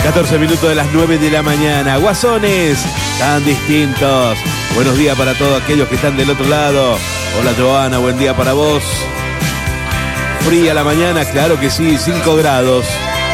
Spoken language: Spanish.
14 minutos de las 9 de la mañana. Guasones, tan distintos. Buenos días para todos aquellos que están del otro lado. Hola Joana, buen día para vos. Fría la mañana, claro que sí, 5 grados.